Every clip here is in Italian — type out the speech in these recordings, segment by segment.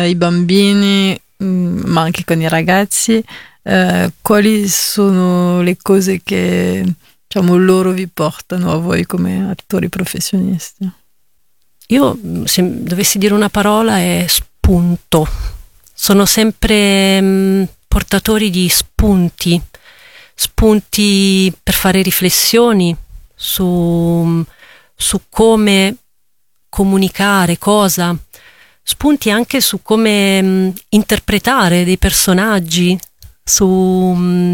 i bambini, ma anche con i ragazzi, quali sono le cose che, diciamo, loro vi portano a voi come attori professionisti? Io, se dovessi dire una parola, è spunto. Sono sempre portatori di spunti per fare riflessioni su come comunicare, cosa, spunti anche su come interpretare dei personaggi, su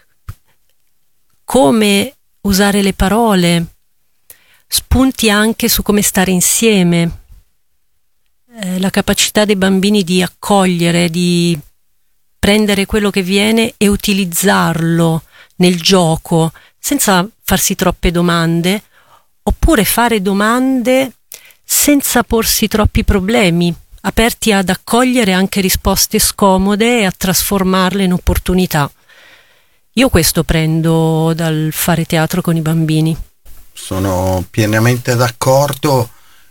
come usare le parole, spunti anche su come stare insieme, la capacità dei bambini di accogliere, di prendere quello che viene e utilizzarlo nel gioco senza farsi troppe domande, oppure fare domande senza porsi troppi problemi, aperti ad accogliere anche risposte scomode e a trasformarle in opportunità. Io questo prendo dal fare teatro con i bambini. Sono pienamente d'accordo,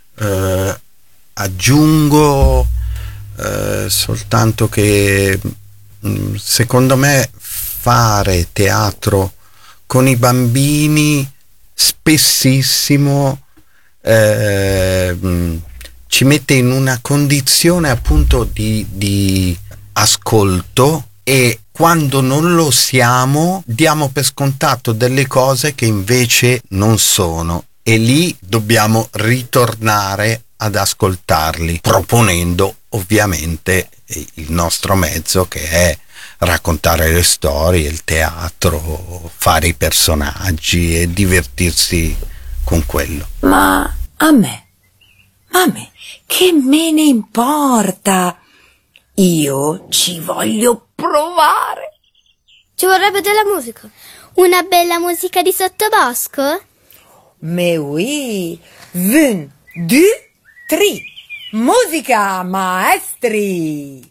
aggiungo soltanto che secondo me fare teatro con i bambini spessissimo ci mette in una condizione appunto di ascolto, e quando non lo siamo diamo per scontato delle cose che invece non sono, e lì dobbiamo ritornare ad ascoltarli, proponendo ovviamente il nostro mezzo, che è raccontare le storie, il teatro, fare i personaggi e divertirsi con quello. Ma a me, che me ne importa? Io ci voglio provare. Ci vorrebbe della musica. Una bella musica di sottobosco? Mais oui. 1, 2, 3. Musica, maestri!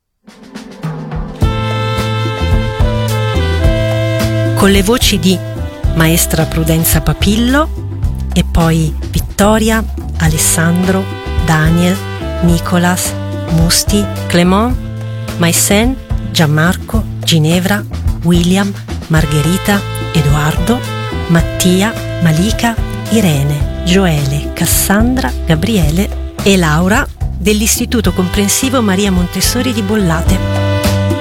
Con le voci di Maestra Prudenza Papillo e poi Vittoria, Alessandro, Daniel, Nicolas, Musti, Clément, Maisen, Gianmarco, Ginevra, William, Margherita, Edoardo, Mattia, Malika, Irene, Gioele, Cassandra, Gabriele e Laura dell'Istituto Comprensivo Maria Montessori di Bollate.